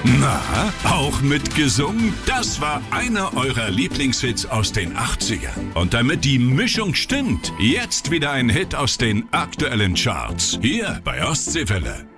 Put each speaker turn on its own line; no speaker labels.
Na, auch mitgesungen? Das war einer eurer Lieblingshits aus den 80ern. Und damit die Mischung stimmt, jetzt wieder ein Hit aus den aktuellen Charts. Hier bei Ostseewelle.